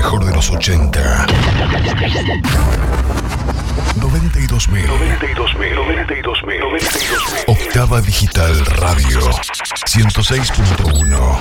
mejor de los 80. 92.000. Octava Digital Radio 106.1.